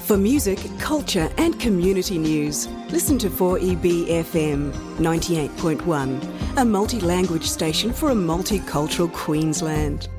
For music, culture and community news, listen to 4EB-FM 98.1, a multi-language station for a multicultural Queensland.